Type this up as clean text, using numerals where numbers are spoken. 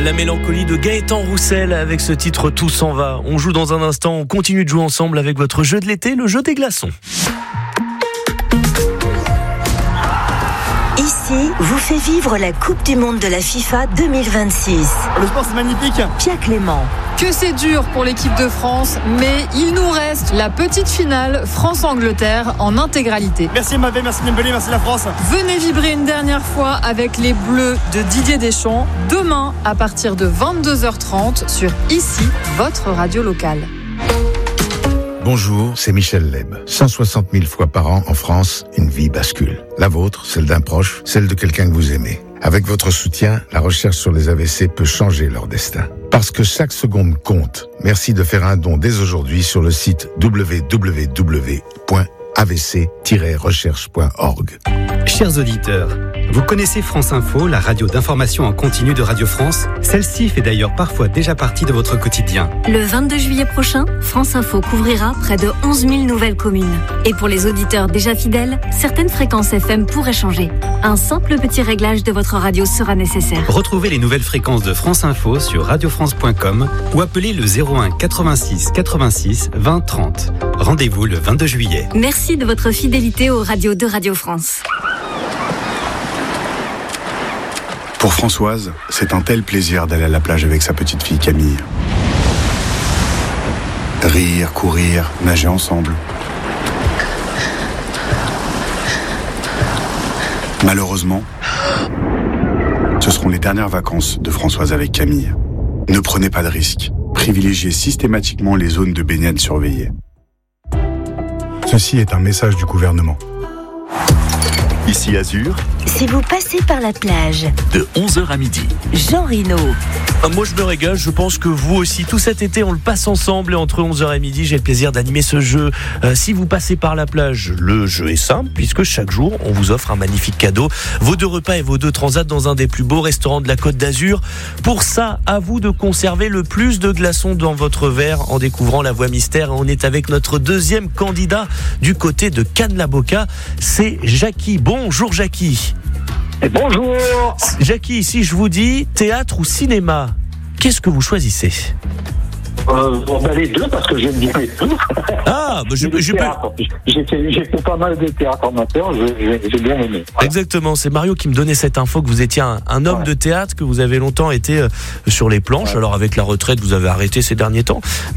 La mélancolie de Gaëtan Roussel avec ce titre Tout s'en va. On joue dans un instant, on continue de jouer ensemble avec votre jeu de l'été, le jeu des glaçons. Ici, vous fait vivre la Coupe du Monde de la FIFA 2026. Le sport, c'est magnifique. Pierre Clément. Que c'est dur pour l'équipe de France, mais il nous reste la petite finale France-Angleterre en intégralité. Merci Mbappé, merci Dembélé, merci la France. Venez vibrer une dernière fois avec les Bleus de Didier Deschamps, demain à partir de 22h30 sur Ici, votre radio locale. Bonjour, c'est Michel Leb. 160 000 fois par an en France, une vie bascule. La vôtre, celle d'un proche, celle de quelqu'un que vous aimez. Avec votre soutien, la recherche sur les AVC peut changer leur destin. Parce que chaque seconde compte. Merci de faire un don dès aujourd'hui sur le site www.avc-recherche.org. Chers auditeurs, vous connaissez France Info, la radio d'information en continu de Radio France? Celle-ci fait d'ailleurs parfois déjà partie de votre quotidien. Le 22 juillet prochain, France Info couvrira près de 11 000 nouvelles communes. Et pour les auditeurs déjà fidèles, certaines fréquences FM pourraient changer. Un simple petit réglage de votre radio sera nécessaire. Retrouvez les nouvelles fréquences de France Info sur radiofrance.com ou appelez le 01 86 86 20 30. Rendez-vous le 22 juillet. Merci de votre fidélité aux radios de Radio France. Pour Françoise, c'est un tel plaisir d'aller à la plage avec sa petite fille Camille. Rire, courir, nager ensemble. Malheureusement, ce seront les dernières vacances de Françoise avec Camille. Ne prenez pas de risques. Privilégiez systématiquement les zones de baignade surveillées. Ceci est un message du gouvernement. Ici Azur, Si vous passez par la plage, de 11h à midi. Jean Reno. Moi je me régale, je pense que vous aussi. Tout cet été on le passe ensemble et entre 11h et midi j'ai le plaisir d'animer ce jeu. Si vous passez par la plage, le jeu est simple puisque chaque jour on vous offre un magnifique cadeau. Vos 2 repas et vos 2 transats dans un des plus beaux restaurants de la Côte d'Azur. Pour ça, à vous de conserver le plus de glaçons dans votre verre en découvrant la voie mystère. On est avec notre deuxième candidat du côté de Cannes-la-Boca, c'est Jackie. Bonjour Jackie. Bonjour. Jackie, si je vous dis théâtre ou cinéma, qu'est-ce que vous choisissez? Les deux, parce que j'aime bien les deux. Ah, bah J'ai fait pas mal de théâtre amateur, j'ai bien aimé. Voilà. Exactement, c'est Mario qui me donnait cette info que vous étiez un homme de théâtre, que vous avez longtemps été sur les planches. Alors avec la retraite, vous avez arrêté ces derniers temps.